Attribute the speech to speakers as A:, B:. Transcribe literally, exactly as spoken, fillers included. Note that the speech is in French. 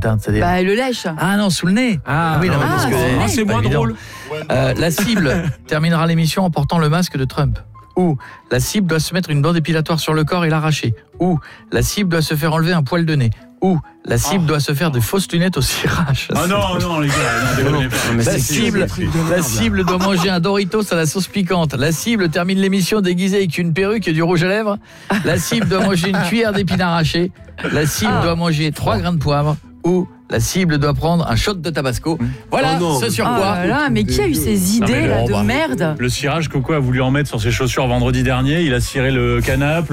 A: teinte, c'est-à-dire.
B: Bah, le lèche.
A: Ah non, sous le nez.
C: Ah,
A: oui, non,
B: ah,
A: parce que
B: ah,
C: c'est
A: pas
C: moins
A: évident.
C: drôle.
A: Euh, la cible terminera l'émission en portant le masque de Trump. Ou la cible doit se mettre une bande épilatoire sur le corps et l'arracher. Ou la cible doit se faire enlever un poil de nez. Ou la cible
C: Oh.
A: doit se faire de fausses lunettes au cirage.
C: Ah non, non, les gars, non, désolé pas.
D: Mais
A: La
D: c'est
A: cible,
D: des trucs de merde,
A: la
D: là.
A: cible doit manger un Doritos à la sauce piquante. La cible termine l'émission déguisée avec une perruque et du rouge à lèvres. La cible doit manger une cuillère d'épines arrachées. La cible
B: Ah.
A: doit manger trois grains de poivre. Ou la cible doit prendre un shot de tabasco. Voilà
D: Oh non,
A: ce sur
B: Ah
A: quoi.
B: là là, mais qui a eu ces
C: Non, mais
B: idées là
C: bon,
B: de
C: bah,
B: merde?
C: Le cirage, Coco a voulu en mettre sur ses chaussures vendredi dernier. Il a ciré le canapé.